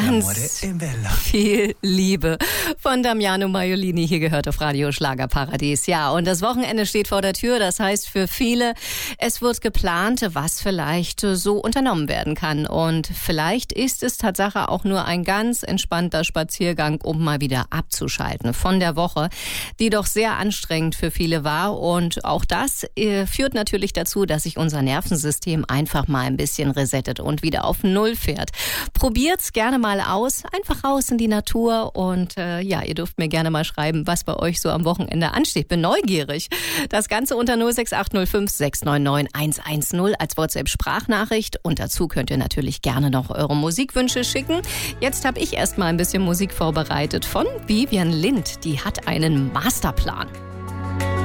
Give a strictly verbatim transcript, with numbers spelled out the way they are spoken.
Ganz viel Liebe von Damiano Maiolini, hier gehört auf Radio Schlagerparadies. Ja, und das Wochenende steht vor der Tür, das heißt für viele, es wird geplant, was vielleicht so unternommen werden kann. Und vielleicht ist es Tatsache auch nur ein ganz entspannter Spaziergang, um mal wieder abzuschalten von der Woche, die doch sehr anstrengend für viele war. Und auch das äh, führt natürlich dazu, dass sich unser Nervensystem einfach mal ein bisschen resettet und wieder auf Null fährt. Probiert's gerne mal aus, einfach raus in die Natur und äh, ja, ihr dürft mir gerne mal schreiben, was bei euch so am Wochenende ansteht. Bin neugierig. Das Ganze unter null sechs acht null fünf sechs neun neun eins eins null als WhatsApp-Sprachnachricht und dazu könnt ihr natürlich gerne noch eure Musikwünsche schicken. Jetzt habe ich erstmal ein bisschen Musik vorbereitet von Vivian Lind. Die hat einen Masterplan.